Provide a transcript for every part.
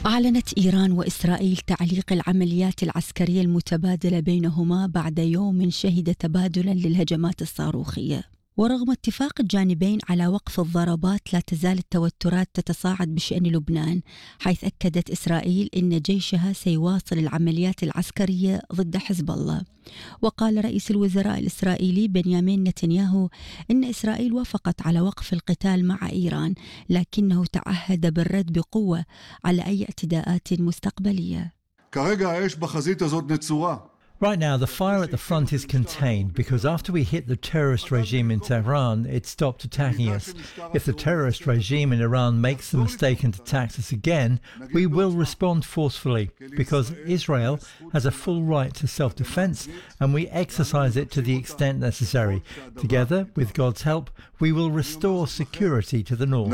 أعلنت إيران وإسرائيل تعليق العمليات العسكرية المتبادلة بينهما بعد يوم شهد تبادلا للهجمات الصاروخية. ورغم اتفاق الجانبين على وقف الضربات، لا تزال التوترات تتصاعد بشأن لبنان، حيث أكدت إسرائيل إن جيشها سيواصل العمليات العسكرية ضد حزب الله. وقال رئيس الوزراء الإسرائيلي بنيامين نتنياهو إن إسرائيل وافقت على وقف القتال مع إيران، لكنه تعهد بالرد بقوة على أي اعتداءات مستقبلية. Right now, the fire at the front is contained because after we hit the terrorist regime in Tehran, it stopped attacking us. If the terrorist regime in Iran makes the mistake and attacks us again, we will respond forcefully because Israel has a full right to self-defense and we exercise it to the extent necessary. Together, with God's help, we will restore security to the north.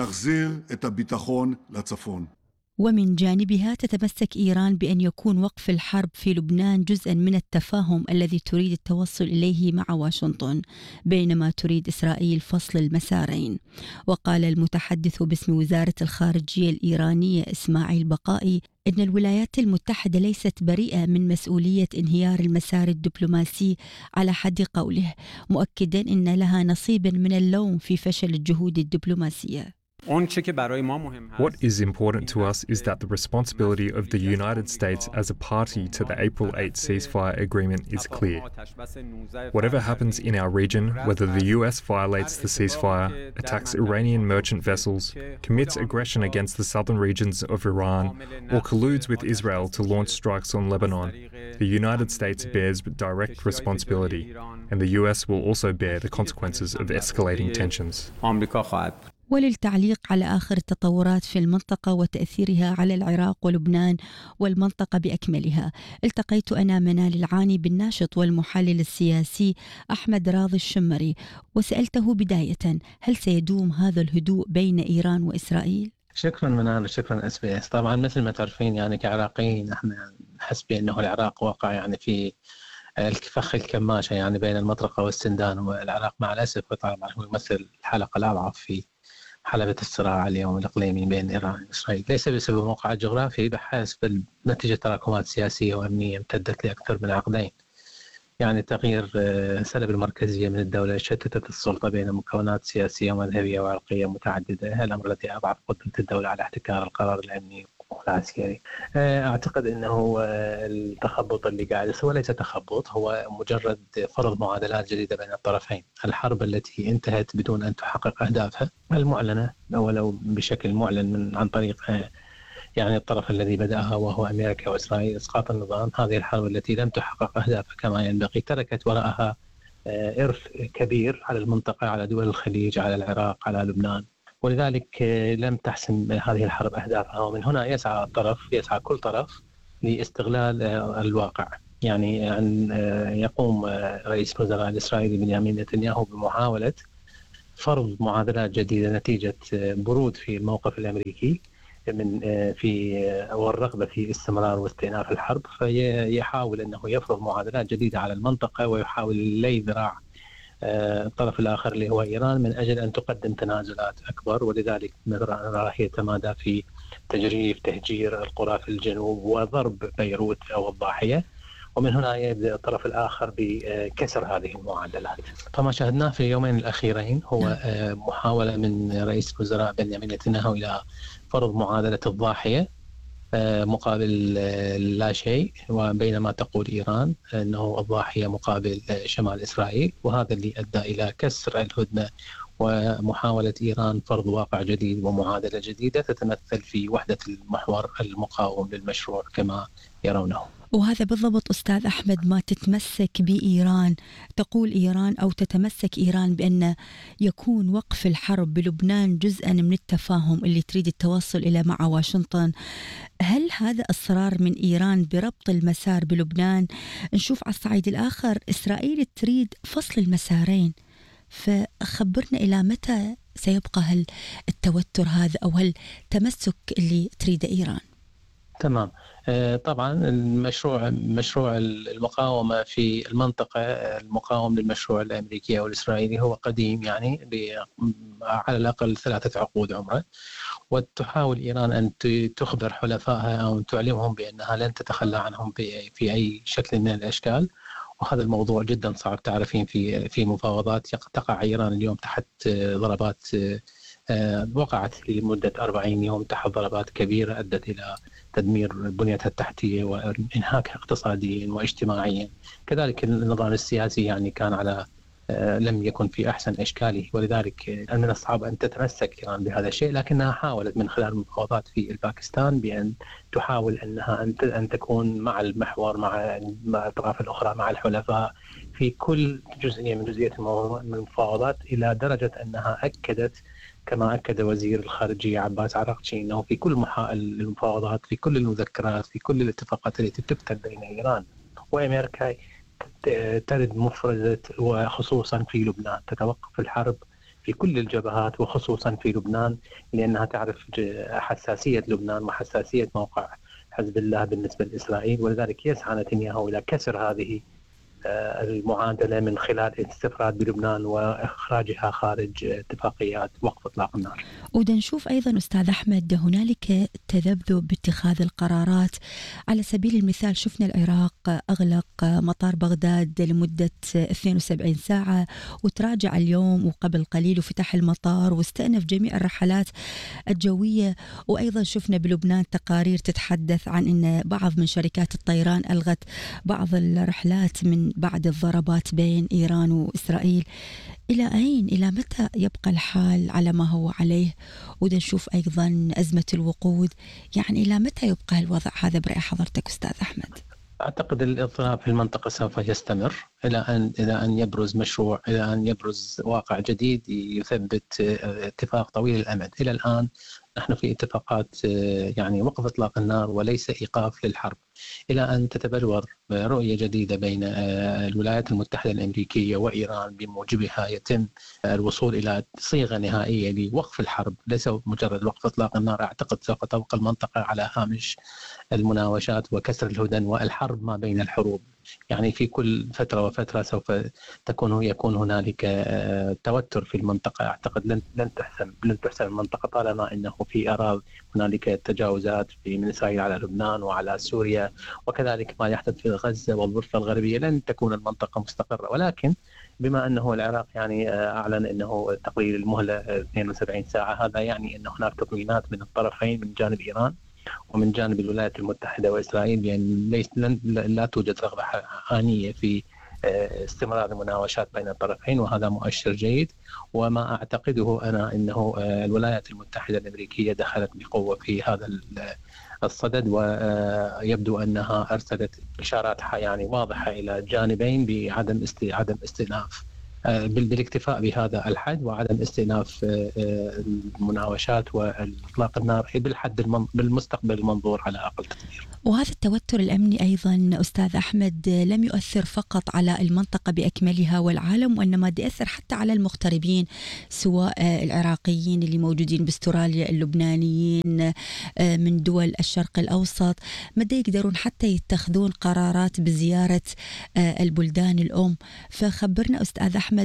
ومن جانبها تتمسك إيران بأن يكون وقف الحرب في لبنان جزءا من التفاهم الذي تريد التوصل إليه مع واشنطن، بينما تريد إسرائيل فصل المسارين. وقال المتحدث باسم وزارة الخارجية الإيرانية إسماعيل بقائي إن الولايات المتحدة ليست بريئة من مسؤولية انهيار المسار الدبلوماسي على حد قوله، مؤكدا إن لها نصيب من اللوم في فشل الجهود الدبلوماسية. What is important to us is that the responsibility of the United States as a party to the April 8 ceasefire agreement is clear. Whatever happens in our region, whether the US violates the ceasefire, attacks Iranian merchant vessels, commits aggression against the southern regions of Iran, or colludes with Israel to launch strikes on Lebanon, the United States bears direct responsibility, and the US will also bear the consequences of escalating tensions. وللتعليق على آخر التطورات في المنطقة وتأثيرها على العراق ولبنان والمنطقة بأكملها، التقيت أنا منال العاني بالناشط والمحلل السياسي أحمد راضي الشمري، وسألته بداية: هل سيدوم هذا الهدوء بين إيران وإسرائيل؟ شكرا منال وشكرا SBS. طبعا مثل ما تعرفين يعني كعراقيين احنا نحس بأنه العراق واقع يعني في الفخ الكماشة يعني بين المطرقة والسندان، والعراق مع الأسف طبعا هو يمثل الحلقة الأضعف في حلبة الصراع اليوم الإقليمي بين إيران وإسرائيل، ليس بسبب موقعها الجغرافي بحسب نتيجة تراكمات سياسية وأمنية امتدت لأكثر من عقدين. يعني تغيير سلب المركزية من الدولة، شتتت السلطة بين مكونات سياسية ومذهبية وعرقية متعددة، الأمر الذي أضعف قدرة الدولة على احتكار القرار الأمني والعسكري. أعتقد أنه التخبط اللي قاعد يصير ليس تخبط، هو مجرد فرض معادلات جديدة بين الطرفين. الحرب التي انتهت بدون أن تحقق أهدافها المعلنة ولو بشكل معلن عن طريق يعني الطرف الذي بدأها وهو أمريكا وإسرائيل، إسقاط النظام. هذه الحرب التي لم تحقق أهدافها كما ينبغي تركت وراءها إرث كبير على المنطقة، على دول الخليج، على العراق، على لبنان، ولذلك لم تحسم هذه الحرب أهدافها. ومن هنا يسعى كل طرف لاستغلال الواقع. يعني أن يقوم رئيس الوزراء الإسرائيلي بنيامين نتنياهو بمحاولة فرض معادلات جديدة نتيجة برود في الموقف الأمريكي والرغبة في استمرار واستئناف الحرب، فيحاول أنه يفرض معادلات جديدة على المنطقة ويحاول لي ذراع الطرف الآخر اللي هو إيران من أجل أن تقدم تنازلات أكبر. ولذلك راح يتمادى في تهجير القرى في الجنوب وضرب بيروت أو الضاحية، ومن هنا يبدأ الطرف الآخر بكسر هذه المعادلات. فما شاهدناه في اليومين الأخيرين هو محاولة من رئيس الوزراء بنيامين نتنياهو إلى فرض معادلة الضاحية مقابل لا شيء، وبينما تقول إيران أنه الضاحية مقابل شمال إسرائيل، وهذا اللي أدى إلى كسر الهدنة ومحاولة إيران فرض واقع جديد ومعادلة جديدة تتمثل في وحدة المحور المقاوم للمشروع كما يرونه. وهذا بالضبط أستاذ أحمد ما تتمسك بإيران، تقول إيران أو تتمسك إيران بأن يكون وقف الحرب بلبنان جزءا من التفاهم اللي تريد التوصل إلى مع واشنطن. هل هذا إصرار من إيران بربط المسار بلبنان؟ نشوف على الصعيد الآخر إسرائيل تريد فصل المسارين، فخبرنا إلى متى سيبقى التوتر هذا أو التمسك اللي تريد إيران؟ تمام. طبعا مشروع المقاومة في المنطقة، المقاوم للمشروع الأمريكي أو الإسرائيلي، هو قديم يعني على الأقل 3 عقود عمره، وتحاول إيران أن تخبر حلفائها أو تعلمهم بأنها لن تتخلى عنهم في أي شكل من الأشكال. وهذا الموضوع جدا صعب. تعرفين في مفاوضات تقع إيران اليوم تحت ضربات، وقعت لمدة 40 يوم تحت ضربات كبيرة أدت إلى تدمير بنيتها التحتية وإنهاكها اقتصاديا واجتماعيا. كذلك النظام السياسي يعني كان على لم يكن في أحسن أشكاله، ولذلك من الصعب أن تتمسك إيران بهذا الشيء، لكنها حاولت من خلال المفاوضات في الباكستان بأن تحاول أنها أن تكون مع المحور، مع الأطراف الأخرى، مع الحلفاء في كل جزئية من جزئيات المفاوضات، إلى درجة أنها أكدت كما أكد وزير الخارجية عباس عراقچي أنه في كل المفاوضات، في كل المذكرات، في كل الاتفاقات التي تكتب بين إيران وأمريكا ترد مفرزة، وخصوصا في لبنان تتوقف الحرب في كل الجبهات وخصوصا في لبنان، لأنها تعرف حساسية لبنان وحساسية موقع حزب الله بالنسبة لإسرائيل، ولذلك يسعى نتنياهو إلى كسر هذه المعادلة من خلال الاستفراد بلبنان وإخراجها خارج اتفاقيات وقف إطلاق النار. ونشوف أيضا أستاذ أحمد هنالك تذبذب باتخاذ القرارات. على سبيل المثال شفنا العراق أغلق مطار بغداد لمدة 72 ساعة وتراجع اليوم وقبل قليل وفتح المطار واستأنف جميع الرحلات الجوية. وأيضا شفنا بلبنان تقارير تتحدث عن أن بعض من شركات الطيران ألغت بعض الرحلات من بعد الضربات بين إيران وإسرائيل. إلى أين، إلى متى يبقى الحال على ما هو عليه؟ ونشوف أيضا أزمة الوقود، يعني إلى متى يبقى الوضع هذا برأي حضرتك أستاذ أحمد؟ أعتقد الاضطراب في المنطقة سوف يستمر إلى أن يبرز مشروع، إلى أن يبرز واقع جديد يثبت اتفاق طويل الأمد. إلى الآن نحن في اتفاقات يعني وقف إطلاق النار وليس إيقاف للحرب، إلى أن تتبلور رؤية جديدة بين الولايات المتحدة الأمريكية وإيران بموجبها يتم الوصول إلى صيغة نهائية لوقف الحرب، ليس مجرد وقف إطلاق النار. أعتقد سوف تبقى المنطقة على هامش المناوشات وكسر الهدن والحرب ما بين الحروب. يعني في كل فترة وفترة سوف يكون هنالك توتر في المنطقة. أعتقد لن تحسم المنطقة طالما أنه في أراضي هنالك تجاوزات من إسرائيل على لبنان وعلى سوريا، وكذلك ما يحدث في غزة والضفة الغربية. لن تكون المنطقة مستقرة، ولكن بما أنه العراق يعني أعلن أنه تقليل المهلة 72 ساعة، هذا يعني أن هناك تطمينات من الطرفين، من جانب إيران ومن جانب الولايات المتحدة وإسرائيل، بأن لا توجد رغبة آنية في استمرار المناوشات بين الطرفين، وهذا مؤشر جيد. وما أعتقده أنا أنه الولايات المتحدة الأمريكية دخلت بقوة في هذا الصدد، ويبدو أنها أرسلت إشارات يعني واضحة إلى الجانبين بعدم استئناف بالاكتفاء بهذا الحد وعدم استئناف المناوشات وإطلاق النار بالمستقبل المنظور على أقل تقدير. وهذا التوتر الأمني أيضا أستاذ أحمد لم يؤثر فقط على المنطقة بأكملها والعالم، وإنما يؤثر حتى على المغتربين، سواء العراقيين اللي موجودين باستراليا، اللبنانيين من دول الشرق الأوسط، مدى يقدرون حتى يتخذون قرارات بزيارة البلدان الأم. فخبرنا أستاذ أحمد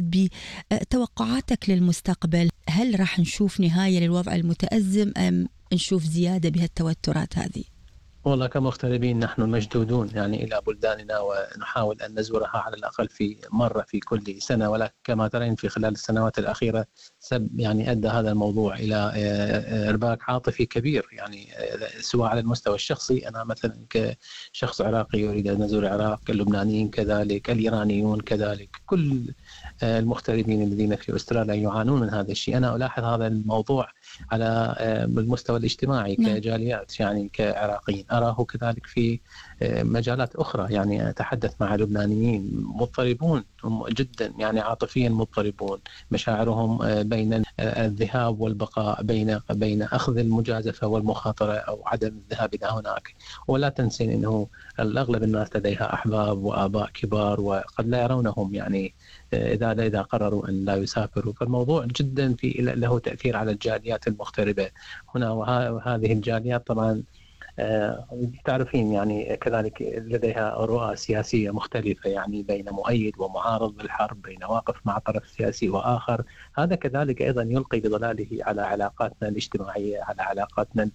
بتوقعاتك للمستقبل، هل راح نشوف نهاية للوضع المتأزم أم نشوف زيادة بهالتوترات هذه؟ والله كمغتربين نحن مشدودون يعني إلى بلداننا، ونحاول أن نزورها على الأقل في مرة في كل سنة، ولكن كما ترين في خلال السنوات الأخيرة يعني أدى هذا الموضوع إلى إرباك عاطفي كبير، يعني سواء على المستوى الشخصي، أنا مثلا كشخص عراقي أريد أن أزور العراق، اللبنانيين كذلك، الإيرانيون كذلك، كل المغتربين الذين في أستراليا يعانون من هذا الشيء. أنا ألاحظ هذا الموضوع على المستوى الاجتماعي كجاليات، يعني كعراقيين أراه كذلك في مجالات أخرى. يعني أتحدث مع لبنانيين مضطربون جدا، يعني عاطفيا مضطربون، مشاعرهم بين الذهاب والبقاء، بين أخذ المجازفة والمخاطرة أو عدم الذهاب إلى هناك. ولا تنسين أنه الأغلب الناس لديها أحباب وآباء كبار وقد لا يرونهم، يعني إذا قرروا أن لا يسافروا. فالموضوع جدا له تأثير على الجاليات المغتربة هنا، وهذه الجاليات طبعا تعرفين يعني كذلك لديها رؤى سياسية مختلفة، يعني بين مؤيد ومعارض بالحرب، بين واقف مع طرف سياسي وآخر. هذا كذلك أيضا يلقي بظلاله على علاقاتنا الاجتماعية، على علاقاتنا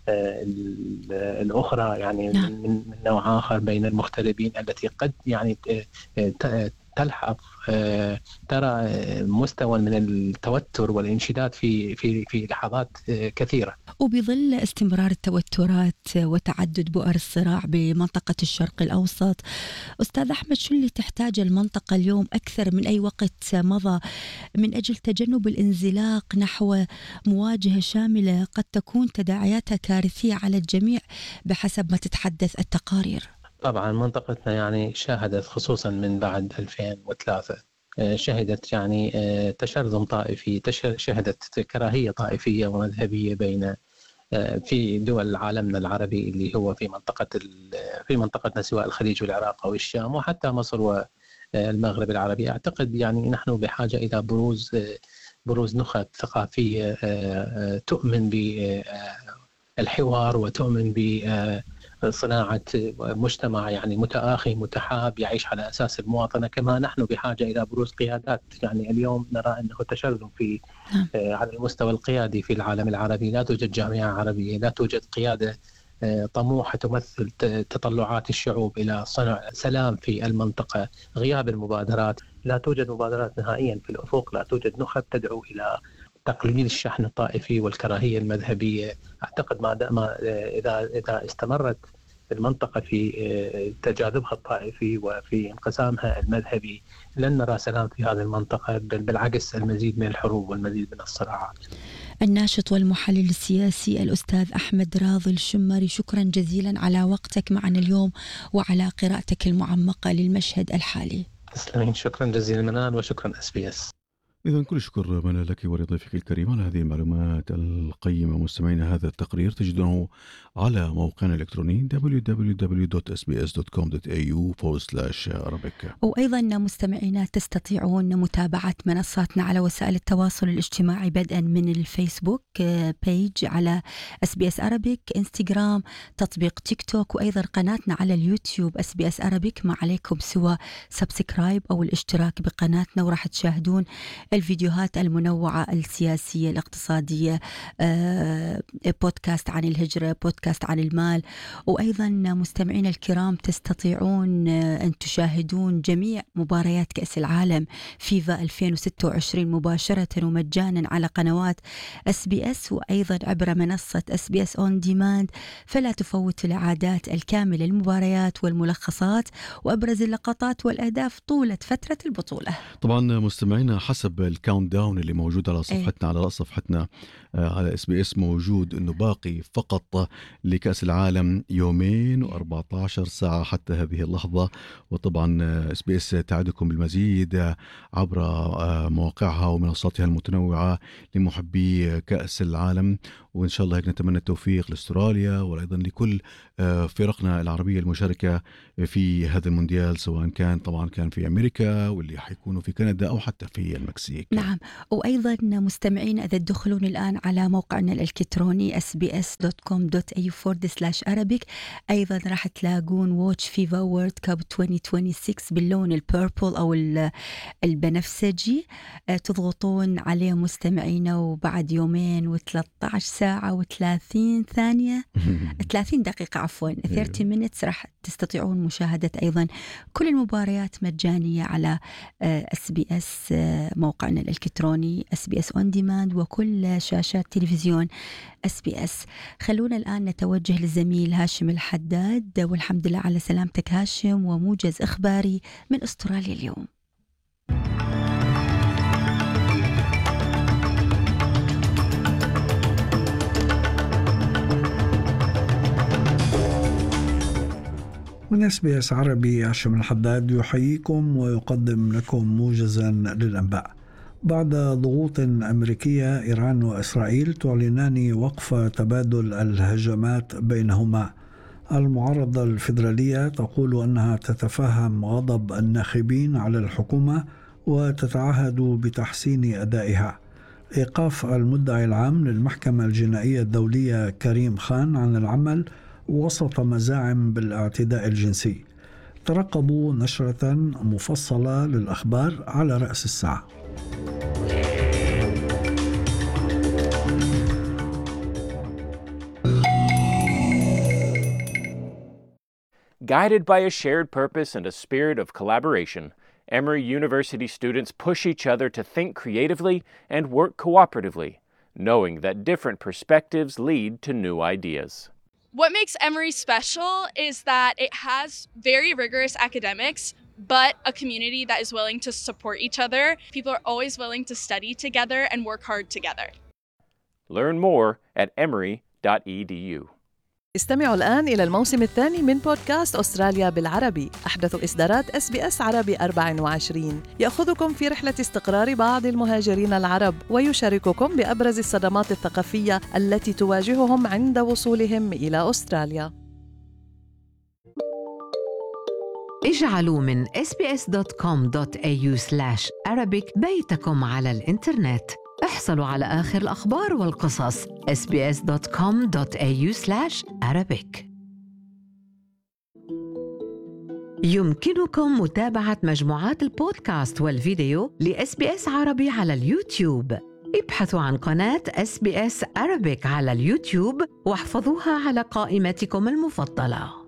الأخرى، يعني من نوع آخر بين المغتربين، التي قد يعني تلحظ ترى مستوى من التوتر والانشداد في لحظات كثيرة. وبظل استمرار التوترات وتعدد بؤر الصراع بمنطقة الشرق الأوسط، أستاذ أحمد، شو اللي تحتاج المنطقة اليوم أكثر من أي وقت مضى من أجل تجنب الانزلاق نحو مواجهة شاملة قد تكون تداعياتها كارثية على الجميع بحسب ما تتحدث التقارير؟ طبعا منطقتنا يعني شاهدت خصوصا من بعد 2003 شهدت يعني تشرذم طائفي، شهدت كراهية طائفية ومذهبية بين في دول عالمنا العربي اللي هو في منطقتنا، سواء الخليج والعراق أو الشام وحتى مصر والمغرب العربي. أعتقد يعني نحن بحاجة إلى بروز نخب ثقافية تؤمن بالحوار وتؤمن صناعة مجتمع يعني متآخي متحاب يعيش على أساس المواطنة. كما نحن بحاجة إلى بروز قيادات، يعني اليوم نرى أنه تشرذم على المستوى القيادي في العالم العربي. لا توجد جامعة عربية، لا توجد قيادة طموحة تمثل تطلعات الشعوب إلى صنع سلام في المنطقة. غياب المبادرات، لا توجد مبادرات نهائيا في الأفق، لا توجد نخب تدعو إلى تقليل الشحن الطائفي والكراهية المذهبية. أعتقد إذا استمرت المنطقة في تجاذبها الطائفي وفي انقسامها المذهبي لن نرى سلام في هذه المنطقة، بل بالعكس المزيد من الحروب والمزيد من الصراعات. الناشط والمحلل السياسي الأستاذ أحمد راضي الشمري، شكرا جزيلا على وقتك معنا اليوم وعلى قراءتك المعمقة للمشهد الحالي. تسلمين، شكرا جزيلا منال، وشكرا SBS. إذن كل شكر منال لك ولضيفك الكريم على هذه المعلومات القيمة. مستمعينا، هذا التقرير تجدونه على موقعنا الإلكتروني www.sbs.com.au/Arabic. وأيضا مستمعينا تستطيعون متابعة منصاتنا على وسائل التواصل الاجتماعي، بدءا من الفيسبوك بيج على SBS Arabic، انستغرام، تطبيق تيك توك، وأيضا قناتنا على اليوتيوب SBS Arabic. ما عليكم سوى سبسكرايب أو الاشتراك بقناتنا، وراح تشاهدون الفيديوهات المنوعة السياسية الاقتصادية، بودكاست عن الهجرة، بودكاست عن المال. وأيضا مستمعين الكرام تستطيعون أن تشاهدون جميع مباريات كأس العالم فيفا 2026 مباشرة ومجانا على قنوات SBS، وأيضا عبر منصة SBS On Demand. فلا تفوتوا الإعادات الكاملة للمباريات والملخصات وأبرز اللقطات والأهداف طولة فترة البطولة. طبعا مستمعينا، حسب الكاونت داون اللي موجود على صفحتنا على رأس صفحتنا على SBS، موجود انه باقي فقط لكأس العالم 2 و14 ساعة حتى هذه اللحظة. وطبعا SBS تعدكم بالمزيد عبر مواقعها ومنصاتها المتنوعة لمحبي كأس العالم. وإن شاء الله هيك نتمنى التوفيق لأستراليا وأيضا لكل فرقنا العربية المشاركة في هذا المونديال، سواء كان طبعا كان في أمريكا واللي حيكونوا في كندا أو حتى في المكسيك. نعم. وأيضا مستمعين إذا تدخلون الآن على موقعنا الإلكتروني sbs.com.au/Arabic، أيضا راح تلاقون Watch FIFA World Cup 2026 باللون البيربل أو البنفسجي. تضغطون عليه مستمعينا، وبعد 2 و13 ساعة و30 ثانية 30 دقيقة عفوا 30 minutes راح تستطيعون مشاهدة أيضا كل المباريات مجانية على SBS موقعنا الإلكتروني SBS On Demand وكل شاشات تلفزيون SBS. خلونا الآن نتوجه للزميل هاشم الحداد، والحمد لله على سلامتك هاشم، وموجز إخباري من أستراليا اليوم. من SBS عربي، هاشم الحداد يحييكم ويقدم لكم موجزا للأنباء. بعد ضغوط أمريكية، إيران وإسرائيل تعلنان وقف تبادل الهجمات بينهما. المعارضة الفيدرالية تقول أنها تتفهم غضب الناخبين على الحكومة وتتعهد بتحسين أدائها. إيقاف المدعي العام للمحكمة الجنائية الدولية كريم خان عن العمل وسط مزاعم بالاعتداء الجنسي. ترقبوا نشرة مفصلة للأخبار على رأس الساعة. Guided by a shared purpose and a spirit of collaboration, Emory University students push each other to think creatively and work cooperatively, knowing that different perspectives lead to new ideas. What makes Emory special is that it has very rigorous academics, but a community that is willing to support each other. People are always willing to study together and work hard together. Learn more at emory.edu. استمعوا الآن إلى الموسم الثاني من بودكاست أستراليا بالعربي، أحدث إصدارات SBS عربي 24، يأخذكم في رحلة استقرار بعض المهاجرين العرب ويشارككم بأبرز الصدمات الثقافية التي تواجههم عند وصولهم إلى أستراليا. اجعلوا من sbs.com.au/arabic بيتكم على الإنترنت. احصلوا على آخر الأخبار والقصص. sbs.com.au/arabic. يمكنكم متابعة مجموعات البودكاست والفيديو لSBS عربي على اليوتيوب. ابحثوا عن قناة SBS Arabic على اليوتيوب واحفظوها على قائمتكم المفضلة.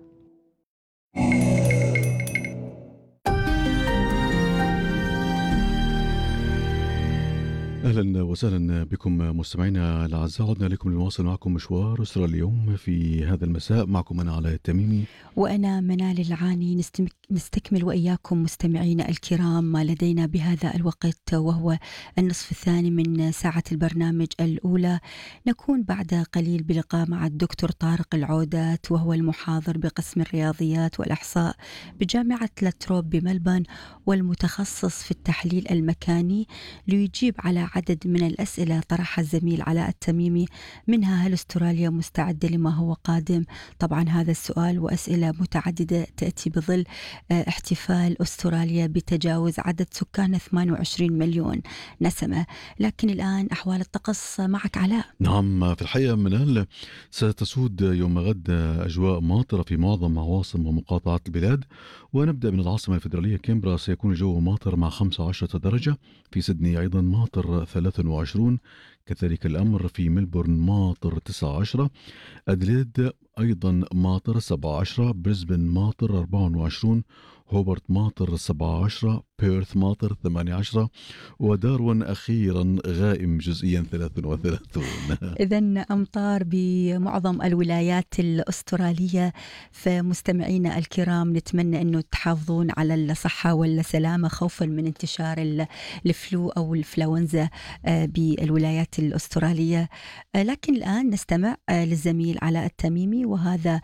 أهلا وسهلا بكم مستمعينا الأعزاء. عدنا لكم لنواصل معكم مشوار أسرة اليوم في هذا المساء. معكم أنا علاء التميمي وأنا منال العاني. نستكمل وإياكم مستمعينا الكرام ما لدينا بهذا الوقت، وهو النصف الثاني من ساعة البرنامج الأولى. نكون بعد قليل بلقاء مع الدكتور طارق العودات، وهو المحاضر بقسم الرياضيات والإحصاء بجامعة لاتروب بملبورن والمتخصص في التحليل المكاني، ليجيب على عدد من الأسئلة طرحها الزميل علاء التميمي، منها هل أستراليا مستعدة لما هو قادم؟ طبعا هذا السؤال وأسئلة متعددة تأتي بظل احتفال أستراليا بتجاوز عدد سكان 28 مليون نسمة. لكن الآن أحوال الطقس معك علاء. نعم، في الحقيقة منال ستسود يوم غد أجواء ماطرة في معظم عواصم ومقاطعات البلاد، ونبدأ من العاصمة الفيدرالية كامبرا سيكون الجو ماطر مع 15 درجة، في سيدني أيضا ماطر 23، كذلك الأمر في ملبورن ماطر 19، أدليد أيضا ماطر 17، بريسبن ماطر 24، هوبرت ماطر 17، بيرث ماطر 18، وداروين أخيرا غائم جزئيا 33. إذن أمطار بمعظم الولايات الأسترالية. فمستمعينا الكرام نتمنى أنه تحافظون على الصحة والسلامة خوفا من انتشار الفلو أو الإنفلونزا بالولايات الأسترالية. لكن الآن نستمع للزميل علاء التميمي، وهذا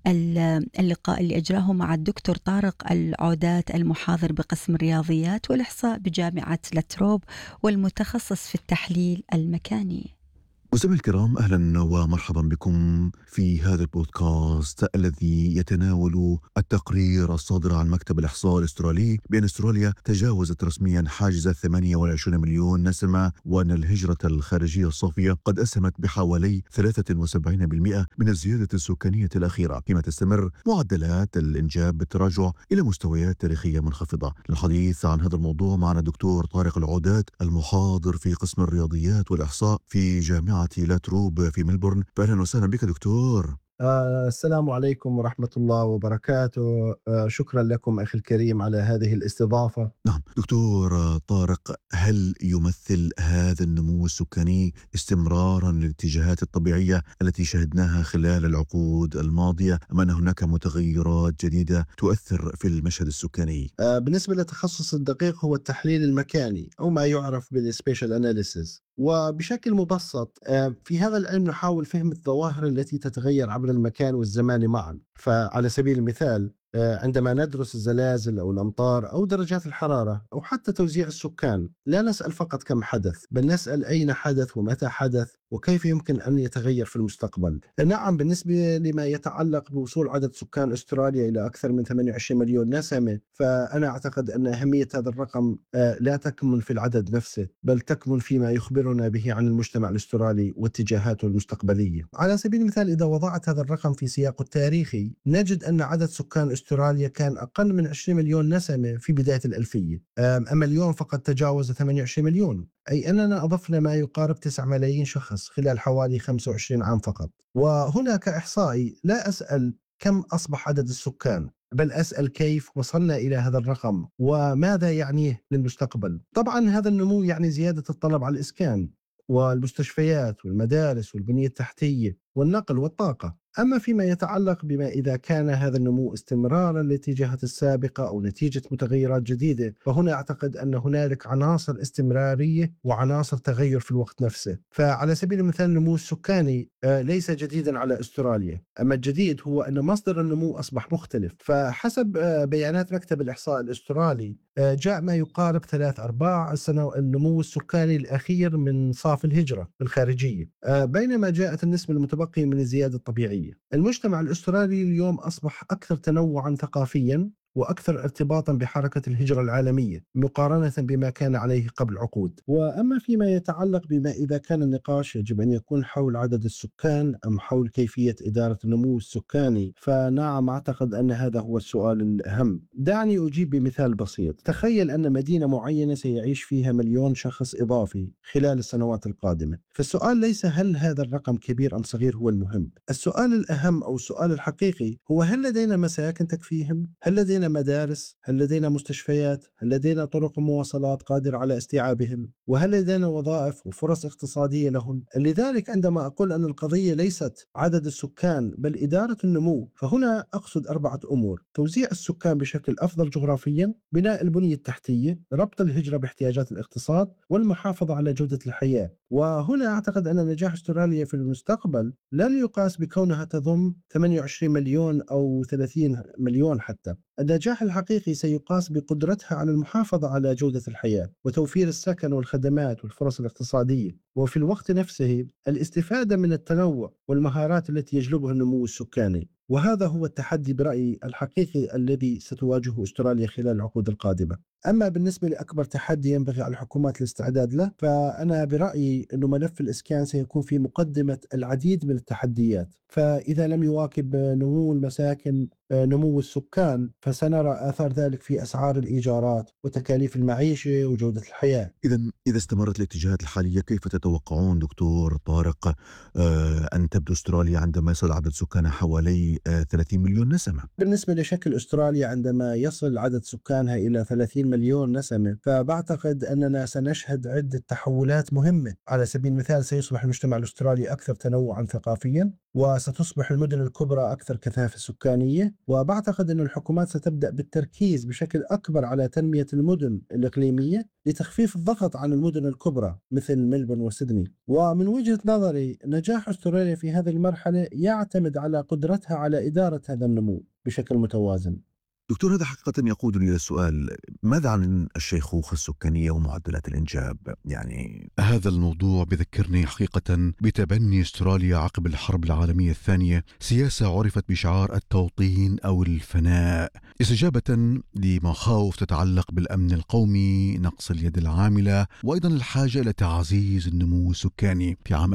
اللقاء اللي أجراه مع الدكتور طارق العودات، المحاضر بقسم الرياضيات والإحصاء بجامعة لاتروب والمتخصص في التحليل المكاني. مستمعي الكرام، أهلا ومرحبا بكم في هذا البودكاست الذي يتناول التقرير الصادر عن مكتب الإحصاء الأسترالي بأن أستراليا تجاوزت رسميا حاجز 28 مليون نسمة، وأن الهجرة الخارجية الصافية قد أسهمت بحوالي 73% من الزيادة السكانية الأخيرة، فيما تستمر معدلات الإنجاب بالتراجع إلى مستويات تاريخية منخفضة. للحديث عن هذا الموضوع معنا الدكتور طارق العودات، المحاضر في قسم الرياضيات والإحصاء في جامعة لاتروب في ملبورن. فأهلا وسهلا بك دكتور. السلام عليكم ورحمة الله وبركاته. شكرا لكم أخي الكريم على هذه الاستضافة. نعم دكتور طارق، هل يمثل هذا النمو السكاني استمرارا للاتجاهات الطبيعية التي شهدناها خلال العقود الماضية، أم أن هناك متغيرات جديدة تؤثر في المشهد السكاني؟ بالنسبة للتخصص الدقيق هو التحليل المكاني أو ما يعرف بالسبيشال أناليسيس، وبشكل مبسط في هذا العلم نحاول فهم الظواهر التي تتغير عبر المكان والزمان معا. فعلى سبيل المثال عندما ندرس الزلازل أو الأمطار أو درجات الحرارة أو حتى توزيع السكان، لا نسأل فقط كم حدث، بل نسأل أين حدث ومتى حدث وكيف يمكن أن يتغير في المستقبل. نعم، بالنسبة لما يتعلق بوصول عدد سكان أستراليا إلى أكثر من 28 مليون نسمة، فأنا أعتقد أن أهمية هذا الرقم لا تكمن في العدد نفسه، بل تكمن فيما يخبرنا به عن المجتمع الأسترالي واتجاهاته المستقبلية. على سبيل المثال، إذا وضعت هذا الرقم في سياقه التاريخي، نجد أن عدد سكان أستراليا كان أقل من 20 مليون نسمة في بداية الألفية، أما اليوم فقد تجاوز 28 مليون، أي أننا أضفنا ما يقارب 9 ملايين شخص خلال حوالي 25 عام فقط. وهنا كإحصائي لا أسأل كم أصبح عدد السكان، بل أسأل كيف وصلنا إلى هذا الرقم وماذا يعنيه للمستقبل. طبعا هذا النمو يعني زيادة الطلب على الإسكان والمستشفيات والمدارس والبنية التحتية والنقل والطاقة. أما فيما يتعلق بما إذا كان هذا النمو استمرارا للاتجاهات السابقة أو نتيجة متغيرات جديدة، فهنا أعتقد أن هنالك عناصر استمرارية وعناصر تغير في الوقت نفسه. فعلى سبيل المثال، النمو السكاني ليس جديدا على أستراليا، أما الجديد هو أن مصدر النمو أصبح مختلف. فحسب بيانات مكتب الإحصاء الأسترالي، جاء ما يقارب 3/4 النمو السكاني الأخير من صافي الهجرة الخارجية، بينما جاءت النسبة المتبقية من الزيادة الطبيعية. المجتمع الأسترالي اليوم أصبح أكثر تنوعا ثقافيا وأكثر ارتباطا بحركة الهجرة العالمية مقارنة بما كان عليه قبل عقود. وأما فيما يتعلق بما إذا كان النقاش يجب أن يكون حول عدد السكان أم حول كيفية إدارة النمو السكاني، فنعم، أعتقد أن هذا هو السؤال الأهم. دعني أجيب بمثال بسيط. تخيل أن مدينة معينة سيعيش فيها 1,000,000 شخص إضافي خلال السنوات القادمة، فالسؤال ليس هل هذا الرقم كبير أم صغير هو المهم. السؤال الأهم أو السؤال الحقيقي هو هل لدينا مساكن تكفيهم؟ هل لدينا مدارس؟ هل لدينا مستشفيات؟ هل لدينا طرق مواصلات قادرة على استيعابهم؟ وهل لدينا وظائف وفرص اقتصادية لهم؟ لذلك عندما أقول أن القضية ليست عدد السكان بل إدارة النمو، فهنا أقصد 4 أمور: توزيع السكان بشكل أفضل جغرافيا، بناء البنية التحتية، ربط الهجرة باحتياجات الاقتصاد، والمحافظة على جودة الحياة. وهنا أعتقد أن نجاح أستراليا في المستقبل لن يقاس بكونها تضم 28 مليون أو 30 مليون حتى. النجاح الحقيقي سيقاس بقدرتها على المحافظة على جودة الحياة وتوفير السكن والخدمات والفرص الاقتصادية، وفي الوقت نفسه الاستفادة من التنوع والمهارات التي يجلبها النمو السكاني. وهذا هو التحدي برأيي الحقيقي الذي ستواجهه أستراليا خلال العقود القادمة. أما بالنسبة لأكبر تحدي ينبغي على الحكومات الاستعداد له، فأنا برأيي أن ملف الإسكان سيكون في مقدمة العديد من التحديات. فإذا لم يواكب نمو المساكن نمو السكان، فسنرى آثار ذلك في أسعار الإيجارات وتكاليف المعيشة وجودة الحياة. إذا استمرت الاتجاهات الحالية، كيف تتوقعون دكتور طارق أن تبدو أستراليا عندما يصل عدد سكانها حوالي 30 مليون نسمة؟ بالنسبة لشكل أستراليا عندما يصل عدد سكانها إلى 30 مليون نسمة، فبعتقد أننا سنشهد عدة تحولات مهمة. على سبيل المثال، سيصبح المجتمع الأسترالي أكثر تنوعا ثقافيا، وستصبح المدن الكبرى أكثر كثافة سكانية. وبعتقد أن الحكومات ستبدأ بالتركيز بشكل أكبر على تنمية المدن الإقليمية لتخفيف الضغط عن المدن الكبرى مثل ملبورن وسيدني. ومن وجهة نظري، نجاح أستراليا في هذه المرحلة يعتمد على قدرتها على إدارة هذا النمو بشكل متوازن. دكتور، هذا حقيقة يقودني إلى السؤال: ماذا عن الشيخوخة السكانية ومعدلات الإنجاب؟ يعني هذا الموضوع بذكرني حقيقة بتبني أستراليا عقب الحرب العالمية الثانية سياسة عرفت بشعار التوطين أو الفناء، استجابة لمخاوف تتعلق بالأمن القومي، نقص اليد العاملة، وأيضا الحاجة إلى تعزيز النمو السكاني. في عام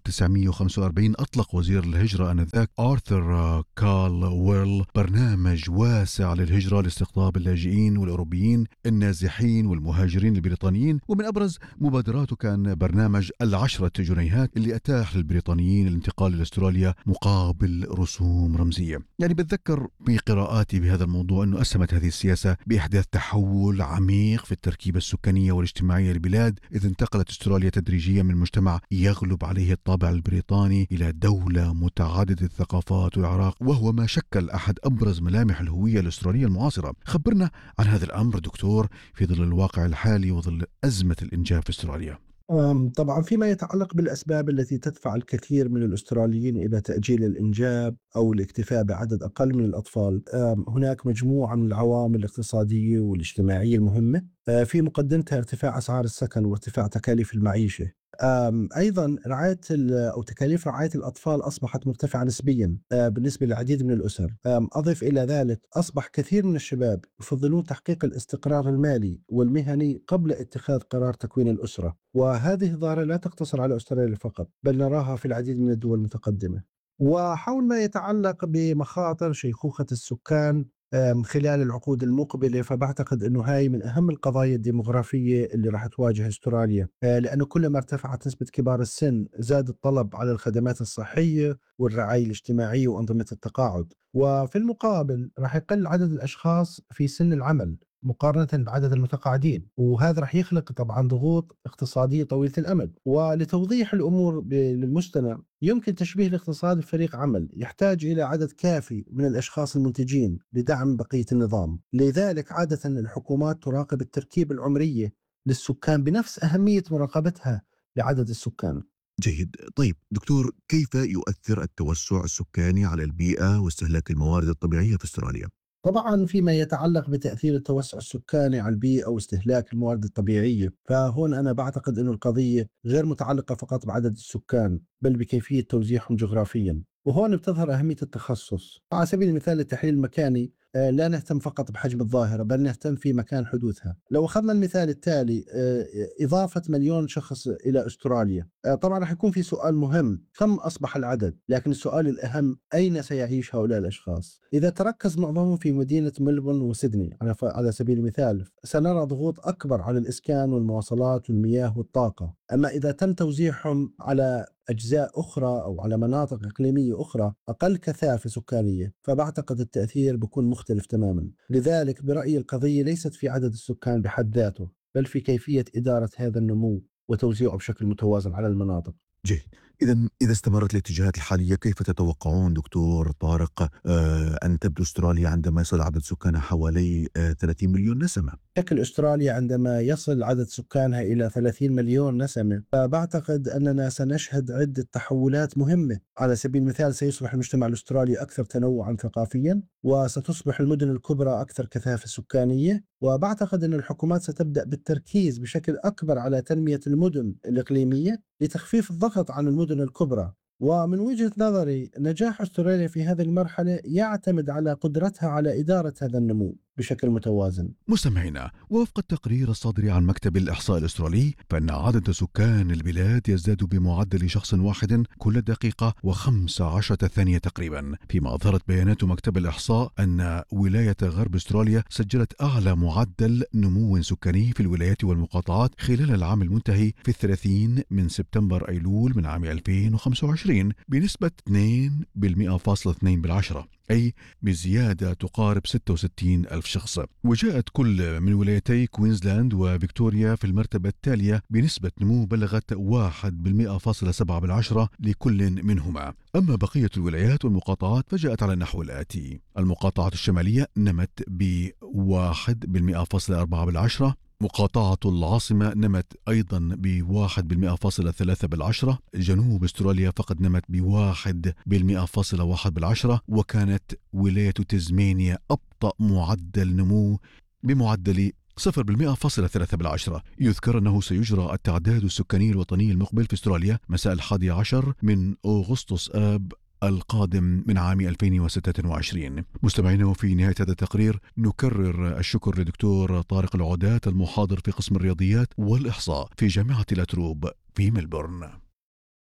1945 أطلق وزير الهجرة آنذاك آرثر كارل ويرل برنامج واسع للهجرة لاستقطاب اللاجئين والأوروبيين النازحين والمهاجرين البريطانيين، ومن أبرز مبادراته كان برنامج 10 جنيهات اللي أتاح للبريطانيين الانتقال إلى أستراليا مقابل رسوم رمزية. يعني بتذكر بقراءاتي بهذا الموضوع أنه أسهمت هذه السياسة بإحداث تحول عميق في التركيبة السكانية والاجتماعية للبلاد، إذ انتقلت أستراليا تدريجيا من مجتمع يغلب عليه الطابع البريطاني إلى دولة متعددة الثقافات والأعراق، وهو ما شكل أحد أبرز ملامح الهوية الأسترالية المعاصرة. خبرنا عن هذا الأمر دكتور في ظل الواقع الحالي وظل أزمة الإنجاب في أستراليا. طبعا فيما يتعلق بالأسباب التي تدفع الكثير من الأستراليين إلى تأجيل الإنجاب أو الاكتفاء بعدد أقل من الأطفال، هناك مجموعة من العوامل الاقتصادية والاجتماعية المهمة، في مقدمتها ارتفاع أسعار السكن وارتفاع تكاليف المعيشة. أيضا أو تكاليف رعاية الأطفال أصبحت مرتفعة نسبيا بالنسبة للعديد من الأسر. أضف إلى ذلك أصبح كثير من الشباب يفضلون تحقيق الاستقرار المالي والمهني قبل اتخاذ قرار تكوين الأسرة، وهذه ظاهرة لا تقتصر على أستراليا فقط بل نراها في العديد من الدول المتقدمة. وحول ما يتعلق بمخاطر شيخوخة السكان خلال العقود المقبلة، فبعتقد أنه هاي من أهم القضايا الديمغرافية اللي راح تواجه أستراليا، لأنه كلما ارتفعت نسبة كبار السن زاد الطلب على الخدمات الصحية والرعاية الاجتماعية وأنظمة التقاعد، وفي المقابل راح يقل عدد الأشخاص في سن العمل مقارنة بعدد المتقاعدين، وهذا رح يخلق طبعا ضغوط اقتصادية طويلة الأمد. ولتوضيح الأمور للمستمع، يمكن تشبيه الاقتصاد بفريق عمل يحتاج إلى عدد كافي من الأشخاص المنتجين لدعم بقية النظام، لذلك عادة الحكومات تراقب التركيب العمرية للسكان بنفس أهمية مراقبتها لعدد السكان. جيد. طيب دكتور، كيف يؤثر التوسع السكاني على البيئة واستهلاك الموارد الطبيعية في استراليا؟ طبعا فيما يتعلق بتأثير التوسع السكاني على البيئة واستهلاك الموارد الطبيعية، فهون أنا بعتقد أن القضية غير متعلقة فقط بعدد السكان بل بكيفية توزيعهم جغرافيا، وهون بتظهر أهمية التخصص. على سبيل المثال التحليل المكاني، لا نهتم فقط بحجم الظاهرة بل نهتم في مكان حدوثها. لو أخذنا المثال التالي، إضافة 1,000,000 شخص إلى أستراليا، طبعا رح يكون في سؤال مهم: كم أصبح العدد؟ لكن السؤال الأهم: أين سيعيش هؤلاء الأشخاص؟ إذا تركز معظمهم في مدينة ملبورن وسيدني على سبيل المثال، سنرى ضغوط أكبر على الإسكان والمواصلات والمياه والطاقة. أما إذا تم توزيعهم على أجزاء أخرى أو على مناطق إقليمية أخرى أقل كثافة سكانية، فبعتقد التأثير بيكون مختلف تماما. لذلك برأيي القضية ليست في عدد السكان بحد ذاته بل في كيفية إدارة هذا النمو وتوزيعه بشكل متوازن على المناطق. جيد. إذا استمرت الاتجاهات الحالية، كيف تتوقعون دكتور طارق أن تبدو أستراليا عندما يصل عدد سكانها حوالي 30 مليون نسمة؟ شكل أستراليا عندما يصل عدد سكانها إلى 30 مليون نسمة، فبعتقد أننا سنشهد عدة تحولات مهمة. على سبيل المثال، سيصبح المجتمع الأسترالي أكثر تنوعا ثقافيا، وستصبح المدن الكبرى أكثر كثافة سكانية، وبعتقد أن الحكومات ستبدأ بالتركيز بشكل أكبر على تنمية المدن الإقليمية لتخفيف الضغط عن المدن الكبرى. ومن وجهة نظري، نجاح أستراليا في هذه المرحلة يعتمد على قدرتها على إدارة هذا النمو بشكل متوازن. مستمعينا، وفق التقرير الصادر عن مكتب الإحصاء الأسترالي، فإن عدد سكان البلاد يزداد بمعدل شخص واحد كل دقيقة و15 ثانية تقريبا، فيما أظهرت بيانات مكتب الإحصاء أن ولاية غرب أستراليا سجلت أعلى معدل نمو سكاني في الولايات والمقاطعات خلال العام المنتهي في 30 من سبتمبر أيلول من عام 2025 بنسبة 2.2%، أي بزيادة تقارب 66 ألف شخص. وجاءت كل من ولايتي كوينزلاند وفيكتوريا في المرتبة التالية بنسبة نمو بلغت 1.7% لكل منهما. أما بقية الولايات والمقاطعات فجاءت على النحو الآتي: المقاطعة الشمالية نمت ب1.4%، مقاطعة العاصمة نمت أيضا ب1.3%، جنوب أستراليا فقد نمت ب1.1%، وكانت ولاية تزمانيا أبطأ معدل نمو بمعدل 0.3%. يذكر أنه سيجرى التعداد السكاني الوطني المقبل في أستراليا مساء 11 من أغسطس آب القادم من عام 2026. مستمعينا، وفي نهاية هذا التقرير نكرر الشكر لدكتور طارق العودات، المحاضر في قسم الرياضيات والإحصاء في جامعة لاتروب في ملبورن.